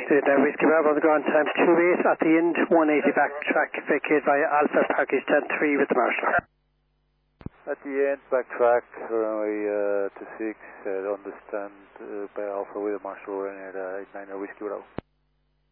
Whiskey Bravo on the ground, time 28 at the end, 180 back track, vacate via Alpha Package 10-3 with the marshal. At the end, backtrack, runway to 6, understand by Alpha with the marshal running at 89 Whiskey Bravo.